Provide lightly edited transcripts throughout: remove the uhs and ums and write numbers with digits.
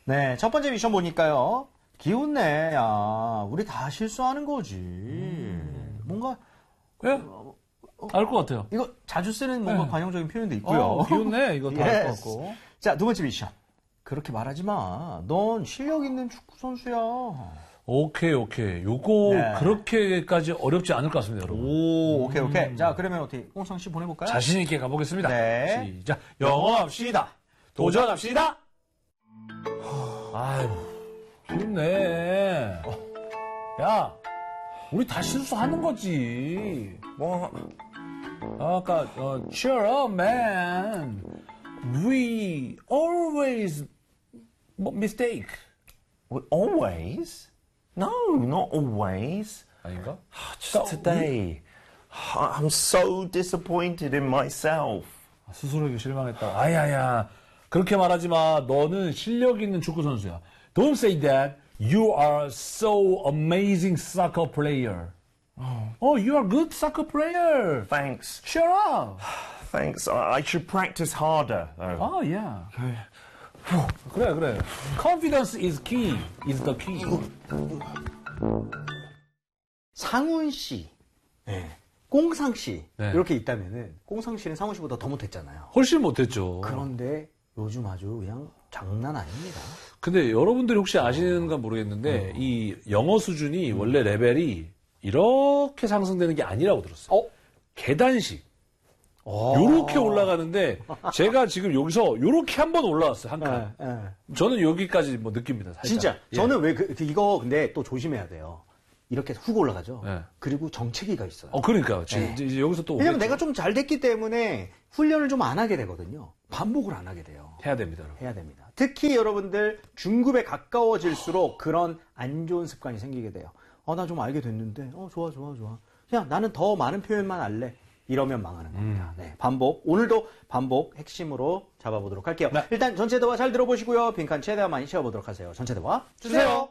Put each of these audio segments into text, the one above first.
네, 첫 번째 미션 보니까요. 기운내, 야, 우리 다 실수하는 거지. 뭔가, 예? 알 것 같아요. 이거 자주 쓰는 뭔가 네. 관용적인 표현도 있고요. 기운내. 이거 다 알 것 Yes. 같고. 자, 두 번째 미션. 그렇게 말하지 마. 넌 실력 있는 축구 선수야. 오케이. 요거 네. 그렇게까지 어렵지 않을 것 같습니다, 여러분. 오, 오케이. 자, 그러면 어떻게, 꽁상 씨 보내볼까요? 자신 있게 가보겠습니다. 네. 시작. 영어합시다. 도전합시다. 아유, 좋네. 야, 우리 다 실수하는 거지. 뭐, 아까 cheer up, man. We always mistake. always? No, not always. 아닌가? Just today. I'm so disappointed in myself. 스스로에게 실망했다. 아야야, 그렇게 말하지 마. 너는 실력 있는 축구 선수야. Don't say that. You are so amazing soccer player. Oh, you are good soccer player. Thanks. Shut up. Thanks. I should practice harder, though. Oh, yeah. 그래. Confidence is key. Is the key. 상훈 씨, 꽁상 씨, 네. 이렇게 있다면은, 꽁상 씨는 상훈 씨보다 더 못했잖아요. 훨씬 못했죠. 그런데 요즘 아주 그냥 장난 아닙니다. 근데 여러분들이 혹시 아시는가 모르겠는데 이 영어 수준이 원래 레벨이 이렇게 상승되는 게 아니라고 들었어요. 계단식. 요렇게 올라가는데 제가 지금 여기서 요렇게 한 번 올라왔어요. 한 칸. 저는 여기까지 뭐 느낍니다. 살짝. 진짜. 예. 저는 왜 이거 근데 또 조심해야 돼요. 이렇게 훅 올라가죠. 네. 그리고 정체기가 있어요. 그러니까요. 지금 이제 여기서 또 왜냐면 오겠죠. 내가 좀 잘 됐기 때문에 훈련을 좀 안 하게 되거든요. 반복을 안 하게 돼요. 해야 됩니다. 여러분. 해야 됩니다. 특히 여러분들 중급에 가까워질수록 그런 안 좋은 습관이 생기게 돼요. 나 좀 알게 됐는데, 좋아. 그냥 나는 더 많은 표현만 알래. 이러면 망하는 겁니다. 네, 반복. 오늘도 반복 핵심으로 잡아보도록 할게요. 네. 일단 전체 대화 잘 들어보시고요. 빈칸 최대한 많이 채워보도록 하세요. 전체 대화 주세요.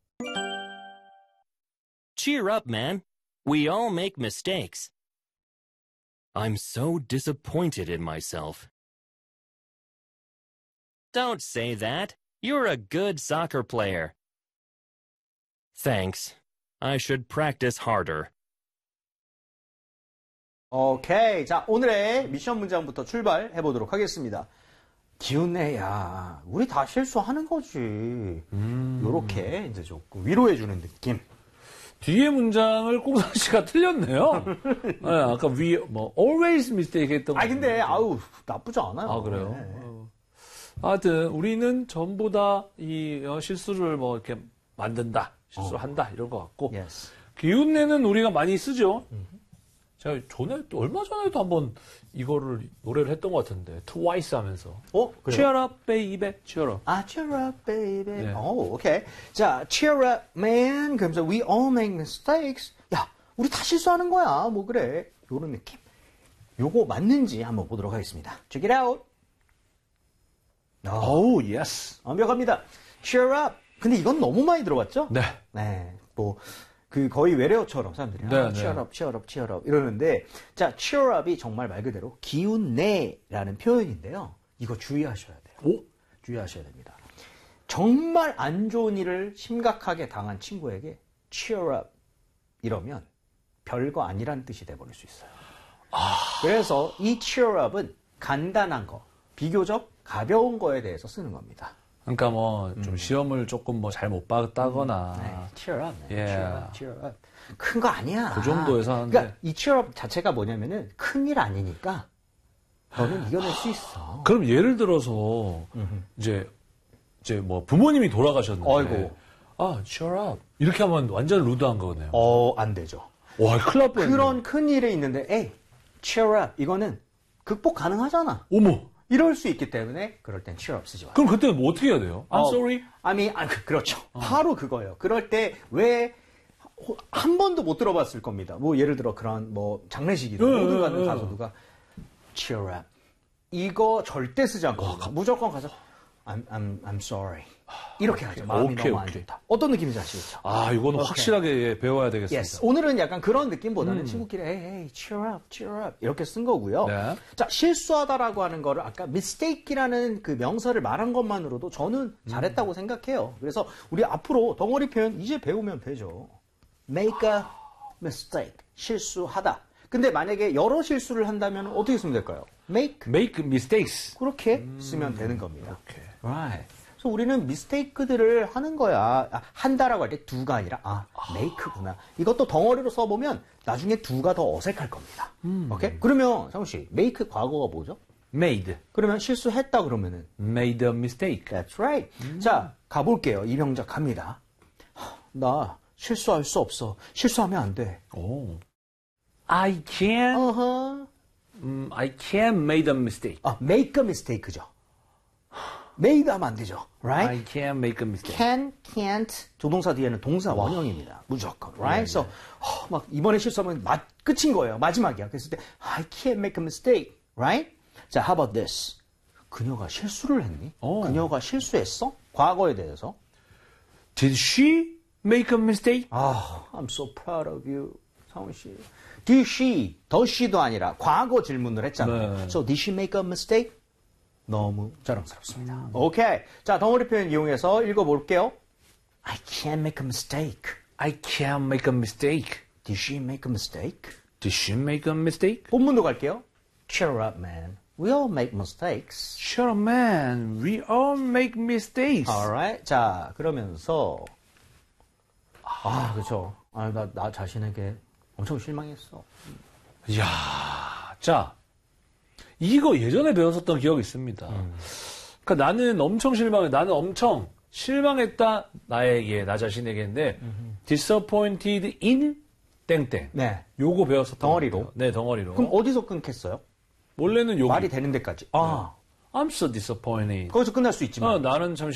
Cheer up, man. We all make mistakes. I'm so disappointed in myself. Don't say that. You're a good soccer player. Thanks. I should practice harder. 오케이. 자, 오늘의 미션 문장부터 출발해 보도록 하겠습니다. 기운내야. 우리 다 실수하는 거지. 요렇게 이제 조금 위로해주는 느낌. 뒤에 문장을 꽁상 씨가 틀렸네요. 네, 아까 always mistake 했던 거. 근데, 나쁘지 않아요. 그래요? 네. 하여튼, 우리는 전부 다 이 실수를 이렇게 만든다, 실수한다, 이런 것 같고. Yes. 기운내는 우리가 많이 쓰죠. 제가 얼마 전에도 한번 이거를 노래를 했던 것 같은데, 트와이스 하면서. 그래요? Cheer up, baby, cheer up. cheer up, baby. 네. 오케이. 자, cheer up, man. 그러면서 we all make mistakes. 야, 우리 다 실수하는 거야. 뭐 그래. 요런 느낌. 요거 맞는지 한번 보도록 하겠습니다. Check it out. Oh, yes. 완벽합니다. cheer up. 근데 이건 너무 많이 들어봤죠? 네. 네. 거의 외래어처럼 사람들이 네, cheer up, cheer up, cheer up 이러는데, 자, cheer up이 정말 말 그대로 기운내라는 표현인데요. 이거 주의하셔야 돼요. 주의하셔야 됩니다. 정말 안 좋은 일을 심각하게 당한 친구에게 cheer up 이러면 별거 아니라는 뜻이 돼버릴 수 있어요. 그래서 이 cheer up은 간단한 거, 비교적 가벼운 거에 대해서 쓰는 겁니다. 그러니까 좀 시험을 조금 잘 못 봤다거나. 네, cheer up, 예. cheer up. 큰 거 아니야. 그 정도에서 하는데. 그러니까 이 cheer up 자체가 뭐냐면은 큰일 아니니까 너는 이겨낼 수 있어. 그럼 예를 들어서 이제 부모님이 돌아가셨는데. 아이고. cheer up. 이렇게 하면 완전 루드한 거네요. 안 되죠. 와, 큰일 날 뻔했네. 그런 큰 일에 있는데, cheer up. 이거는 극복 가능하잖아. 어머. 이럴 수 있기 때문에 그럴 땐 cheer up 쓰지 마세요. 그럼 그때는 뭐 어떻게 해야 돼요? I'm sorry? 그렇죠. 바로 그거예요. 그럴 때 왜 한 번도 못 들어봤을 겁니다. 예를 들어 그런 장례식이든 모든 가는 가서 누가 cheer up. 이거 절대 쓰지 않고 무조건 가서 I'm sorry. 이렇게 하죠. 마음이 오케이, 너무 안 오케이. 좋다. 어떤 느낌인지 아시겠죠? 아, 이거는 오케이. 확실하게 배워야 되겠습니다. Yes. 오늘은 약간 그런 느낌보다는 친구끼리 hey, cheer up 이렇게 쓴 거고요. 네. 자, 실수하다라고 하는 거를 아까 mistake이라는 그 명사를 말한 것만으로도 저는 잘했다고 생각해요. 그래서 우리 앞으로 덩어리 표현 이제 배우면 되죠. make a mistake. 실수하다. 근데 만약에 여러 실수를 한다면 어떻게 쓰면 될까요? Make mistakes. 그렇게 쓰면 되는 겁니다. 오케이. Right. 그래서 우리는 미스테이크들을 하는 거야. 한다라고 할 때 두가 아니라 make구나. 이것도 덩어리로 써보면 나중에 두가 더 어색할 겁니다. 오케이? 그러면 상우 씨, make 과거가 뭐죠? Made. 그러면 실수했다 그러면은 Made a mistake. That's right. 자, 가볼게요. 이병작 갑니다. 나 실수할 수 없어. 실수하면 안 돼. 오. I can made a mistake. make a mistake죠. made 하면 안 되죠. Right? I can make a mistake. can, can't 조동사 뒤에는 동사 원형입니다. 무조건. Right? 그래서 막 이번에 실수하면 끝인 거예요. 마지막이야. 그랬을 때 I can't make a mistake. Right? 자, how about this? 그녀가 실수를 했니? 그녀가 실수했어? 과거에 대해서. Did she make a mistake? I'm so proud of you. 상훈 씨. Did she, does she도 아니라 과거 질문을 했잖아요. 네. So did she make a mistake? 너무 자랑스럽습니다. 오케이. 자, 덩어리 표현 이용해서 읽어볼게요. I can't make a mistake. I can make a mistake. Did she make a mistake? Did she make a mistake? 본문도 갈게요. Cheer up, man. We all make mistakes. Sure, man. We all make mistakes. Alright. 자, 그러면서 그렇죠. 나 자신에게 엄청 실망했어. 이야, 자, 이거 예전에 배웠었던 기억이 있습니다. 그러니까 나는 엄청 실망했다. 나에게, 나 자신에게인데, disappointed in 땡땡. 네. 요거 배웠었던 덩어리로? 것 같아요. 네, 덩어리로. 그럼 어디서 끊겠어요? 원래는 여기. 말이 되는 데까지. I'm so disappointed. 거기서 끝날 수 있지만. 나는 참